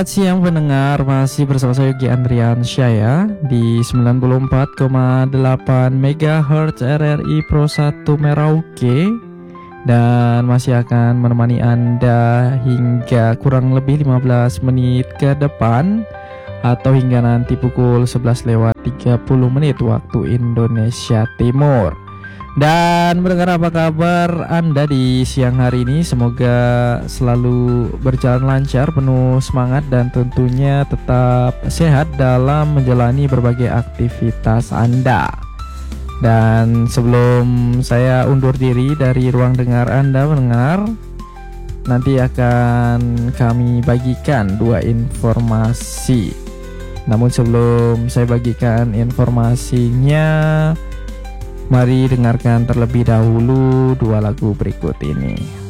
Selamat siang pendengar, masih bersama saya Yogi Andriansyah ya di 94,8 MHz RRI Pro 1 Merauke. Dan masih akan menemani Anda hingga kurang lebih 15 menit ke depan, atau hingga nanti pukul 11:30 waktu Indonesia Timur. Dan mendengar, apa kabar Anda di siang hari ini? Semoga selalu berjalan lancar, penuh semangat, dan tentunya tetap sehat dalam menjalani berbagai aktivitas Anda. Dan sebelum saya undur diri dari ruang dengar Anda mendengar, nanti akan kami bagikan dua informasi. Namun sebelum saya bagikan informasinya, mari dengarkan terlebih dahulu dua lagu berikut ini.